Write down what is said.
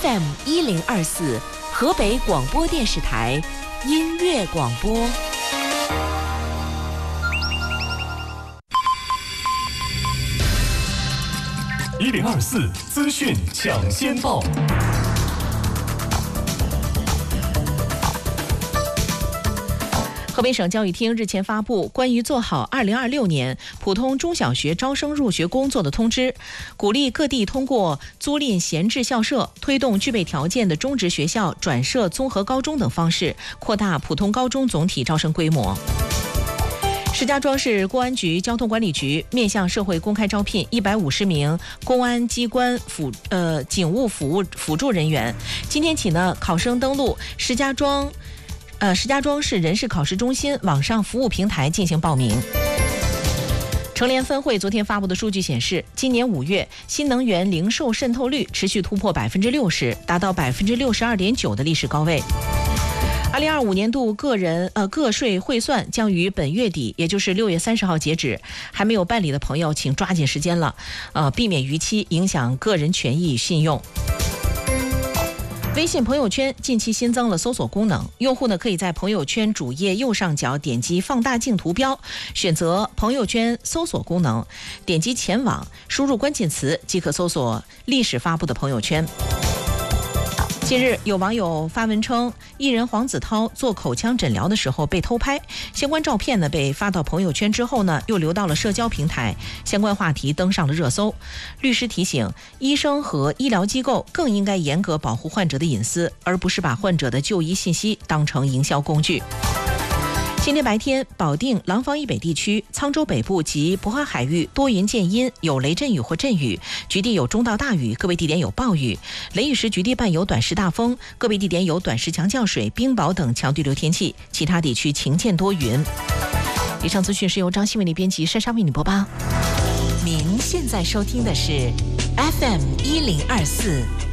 FM1024河北广播电视台音乐广播。 1024资讯抢先报。 河北省教育厅日前发布关于做好2026年普通中小学招生入学工作的通知，鼓励各地通过租赁闲置校舍，推动具备条件的中职学校转设综合高中等方式，扩大普通高中总体招生规模。石家庄市公安局交通管理局面向社会公开招聘150名公安机关警务辅助人员。今天起呢，考生登录石家庄市人事考试中心网上服务平台进行报名。成联分会昨天发布的数据显示，今年5月新能源零售渗透率持续突破60%，达到62.9%的历史高位。2025年度个税汇算将于本月底，也就是6月30号截止。还没有办理的朋友，请抓紧时间了，避免逾期影响个人权益与信用。微信朋友圈近期新增了搜索功能，用户呢可以在朋友圈主页右上角点击放大镜图标，选择朋友圈搜索功能，点击前往，输入关键词即可搜索历史发布的朋友圈。近日，有网友发文称，艺人黄子韬做口腔诊疗的时候被偷拍，相关照片呢被发到朋友圈之后呢，又流到了社交平台，相关话题登上了热搜。律师提醒，医生和医疗机构更应该严格保护患者的隐私，而不是把患者的就医信息当成营销工具。今天白天，保定、廊坊以北地区、沧州北部及渤海海域多云见阴，有雷阵雨或阵雨，局地有中到大雨，个别地点有暴雨。雷雨时局地伴有短时大风，个别地点有短时强降水、冰雹等强对流天气，其他地区晴间多云。以上资讯是由张新为你编辑，珊珊为你播报。您现在收听的是 FM1024